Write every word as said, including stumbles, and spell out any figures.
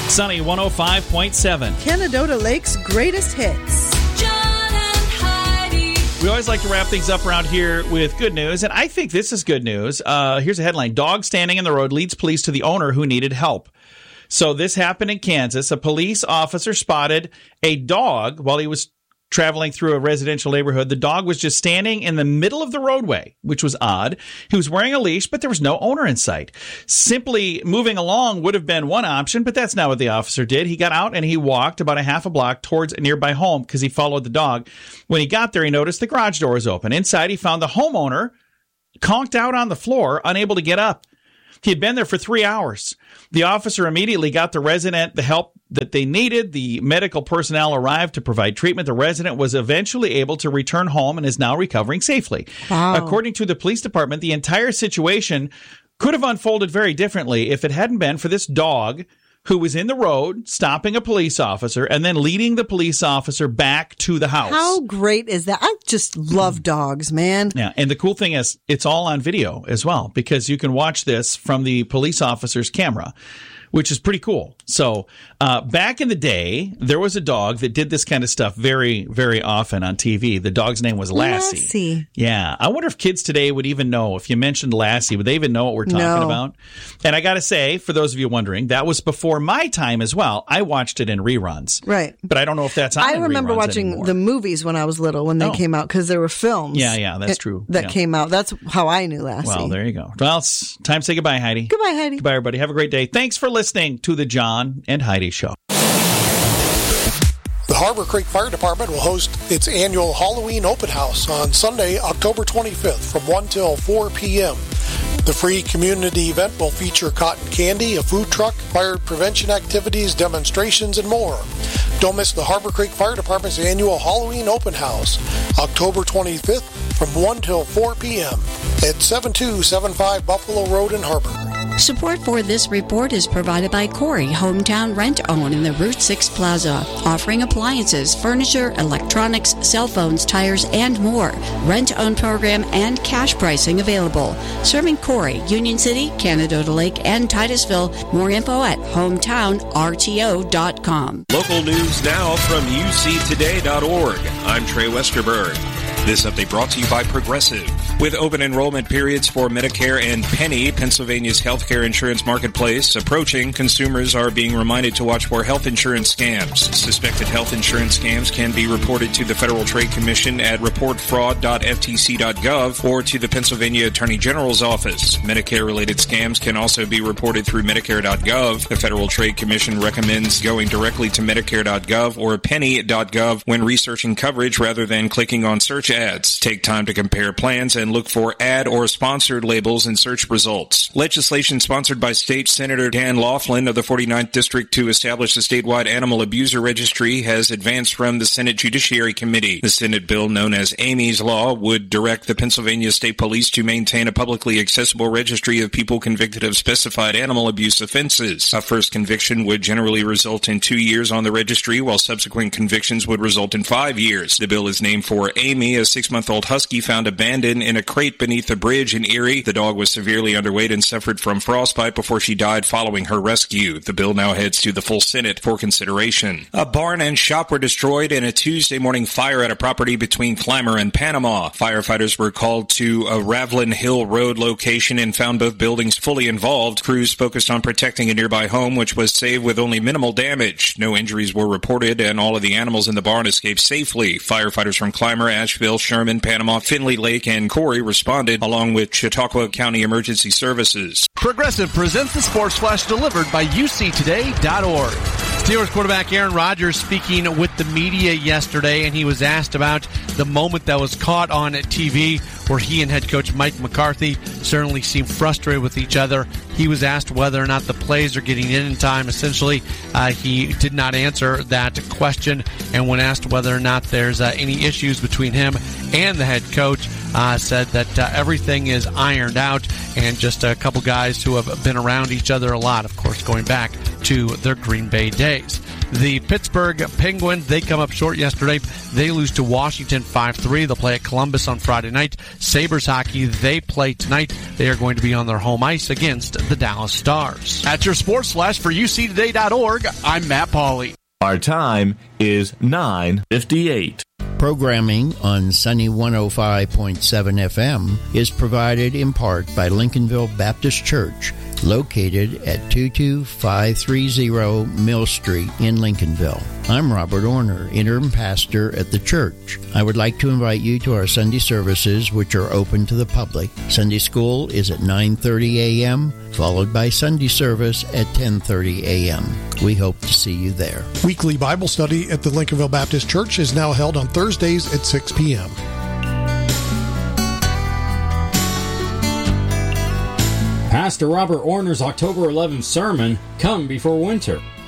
Sunny one oh five point seven. Canadota Lake's greatest hits. John and Heidi. We always like to wrap things up around here with good news, and I think this is good news. Uh, here's a headline. Dog standing in the road leads police to the owner who needed help. So this happened in Kansas. A police officer spotted a dog while he was traveling through a residential neighborhood. The dog was just standing in the middle of the roadway, which was odd. He was wearing a leash, but there was no owner in sight. Simply moving along would have been one option, but that's not what the officer did. He got out and he walked about a half a block towards a nearby home because he followed the dog. When he got there, he noticed the garage door was open. Inside, he found the homeowner conked out on the floor, unable to get up. He had been there for three hours. The officer immediately got the resident the help that they needed. The medical personnel arrived to provide treatment. The resident was eventually able to return home and is now recovering safely. Wow. According to the police department, the entire situation could have unfolded very differently if it hadn't been for this dog who was in the road, stopping a police officer, and then leading the police officer back to the house. How great is that? I just love dogs, man. Yeah, and the cool thing is it's all on video as well, because you can watch this from the police officer's camera, which is pretty cool. So uh, back in the day, there was a dog that did this kind of stuff very, very often on T V. The dog's name was Lassie. Lassie. Yeah. I wonder if kids today would even know. If you mentioned Lassie, would they even know what we're talking No. about? And I got to say, for those of you wondering, that was before my time as well. I watched it in reruns. Right. But I don't know if that's on I in remember reruns watching anymore. the movies when I was little, when they Oh. came out, because there were films. Yeah, yeah, that's it- true. That Yeah. came out. That's how I knew Lassie. Well, there you go. Well, it's time to say goodbye, Heidi. Goodbye, Heidi. Goodbye, everybody. Have a great day. Thanks for listening to the John and Heidi Show. The Harbor Creek Fire Department will host its annual Halloween open house on Sunday, October twenty-fifth from one till four p.m. The free community event will feature cotton candy, a food truck, fire prevention activities, demonstrations, and more. Don't miss the Harbor Creek Fire Department's annual Halloween open house, October twenty-fifth from one till four p.m. at seven two seven five Buffalo Road in Harbor. Support for this report is provided by Corey Hometown Rent-Own in the Route six Plaza, offering appliances, furniture, electronics, cell phones, tires, and more. Rent-Own program and cash pricing available. Serving Corey, Union City, Canadota Lake, and Titusville. More info at hometown r t o dot com. Local news now from u c today dot org. I'm Trey Westerberg. This update brought to you by Progressive. With open enrollment periods for Medicare and Penny, Pennsylvania's healthcare insurance marketplace, approaching, consumers are being reminded to watch for health insurance scams. Suspected health insurance scams can be reported to the Federal Trade Commission at report fraud dot f t c dot gov or to the Pennsylvania Attorney General's office. Medicare-related scams can also be reported through medicare dot gov. The Federal Trade Commission recommends going directly to medicare dot gov or penny dot gov when researching coverage rather than clicking on search ads. Take time to compare plans and look for ad or sponsored labels in search results. Legislation sponsored by State Senator Dan Laughlin of the forty-ninth District to establish a statewide animal abuser registry has advanced from the Senate Judiciary Committee. The Senate bill, known as Amy's Law, would direct the Pennsylvania State Police to maintain a publicly accessible registry of people convicted of specified animal abuse offenses. A first conviction would generally result in two years on the registry, while subsequent convictions would result in five years. The bill is named for Amy, a six-month-old husky found abandoned in a crate beneath a bridge in Erie. The dog was severely underweight and suffered from frostbite before she died following her rescue. The bill now heads to the full Senate for consideration. A barn and shop were destroyed in a Tuesday morning fire at a property between Clymer and Panama. Firefighters were called to a Ravelin Hill Road location and found both buildings fully involved. Crews focused on protecting a nearby home, which was saved with only minimal damage. No injuries were reported, and all of the animals in the barn escaped safely. Firefighters from Clymer, Asheville, Sherman, Panama, Findlay Lake, and Corey responded, along with Chautauqua County Emergency Services. Progressive presents the Sports Flash delivered by u c today dot org. Steelers quarterback Aaron Rodgers speaking with the media yesterday, and he was asked about the moment that was caught on T V where he and head coach Mike McCarthy certainly seemed frustrated with each other. He was asked whether or not the plays are getting in in time. Essentially, uh, he did not answer that question, and when asked whether or not there's uh, any issues between him and the head coach, uh, said that uh, everything is ironed out, and just a couple guys who have been around each other a lot, of course, going back to their Green Bay days. The Pittsburgh Penguins, they come up short yesterday. They lose to Washington five three. They'll play at Columbus on Friday night. Sabres hockey, they play tonight. They are going to be on their home ice against the Dallas Stars. At your sports flash for U C today dot org, I'm Matt Pauley. Our time is nine fifty-eight. Programming on Sunny one oh five point seven F M is provided in part by Lincolnville Baptist Church, located at two two five three zero Mill Street in Lincolnville. I'm Robert Orner, interim pastor at the church. I would like to invite you to our Sunday services, which are open to the public. Sunday school is at nine thirty a.m., followed by Sunday service at ten thirty a.m. We hope to see you there. Weekly Bible study at the Lincolnville Baptist Church is now held on Thursdays at six p.m. Pastor Robert Orner's October eleventh sermon, Come Before Winter.